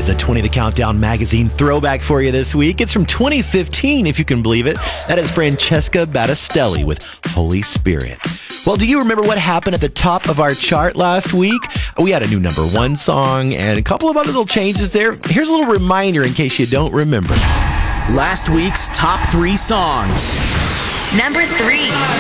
is a 20 The Countdown magazine throwback for you this week. It's from 2015, if you can believe it. That is Francesca Battistelli with Holy Spirit. Well, do you remember what happened at the top of our chart last week? We had a new number one song and a couple of other little changes there. Here's a little reminder in case you don't remember. Last week's top 3 songs. Number 3.